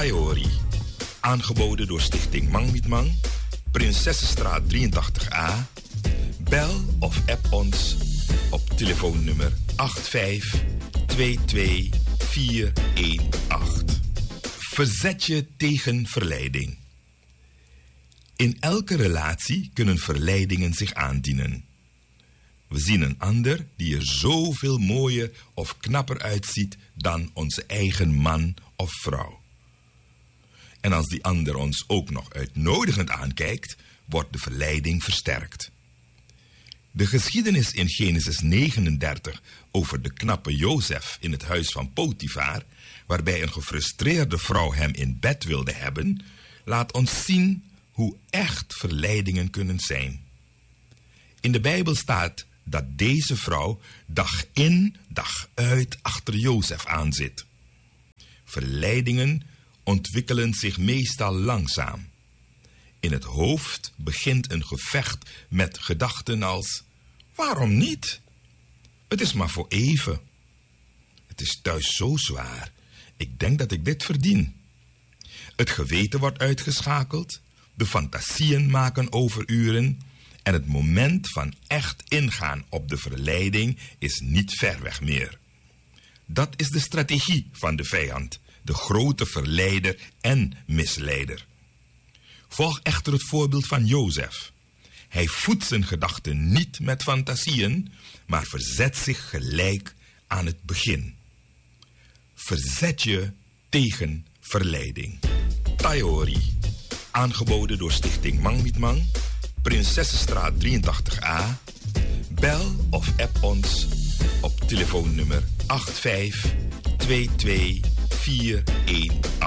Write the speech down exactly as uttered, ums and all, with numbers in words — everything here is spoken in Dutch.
Taiori. Aangeboden door Stichting Mang Niet Mang, Prinsessenstraat drieëntachtig A. Bel of app ons op telefoonnummer acht vijf twee twee vier een acht. Verzet je tegen verleiding. In elke relatie kunnen verleidingen zich aandienen. We zien een ander die er zoveel mooier of knapper uitziet dan onze eigen man of vrouw. En als die ander ons ook nog uitnodigend aankijkt, wordt de verleiding versterkt. De geschiedenis in Genesis negenendertig over de knappe Jozef in het huis van Potifar, waarbij een gefrustreerde vrouw hem in bed wilde hebben, laat ons zien hoe echt verleidingen kunnen zijn. In de Bijbel staat dat deze vrouw dag in, dag uit achter Jozef aanzit. Verleidingen ontwikkelen zich meestal langzaam. In het hoofd begint een gevecht met gedachten als: waarom niet? Het is maar voor even. Het is thuis zo zwaar. Ik denk dat ik dit verdien. Het geweten wordt uitgeschakeld, de fantasieën maken overuren en het moment van echt ingaan op de verleiding is niet ver weg meer. Dat is de strategie van de vijand, de grote verleider en misleider. Volg echter het voorbeeld van Jozef. Hij voedt zijn gedachten niet met fantasieën, maar verzet zich gelijk aan het begin. Verzet je tegen verleiding. Taiori. Aangeboden door Stichting Mang Niet Mang, Prinsessenstraat drieëntachtig A. Bel of app ons op telefoonnummer acht vijf twee twee vier een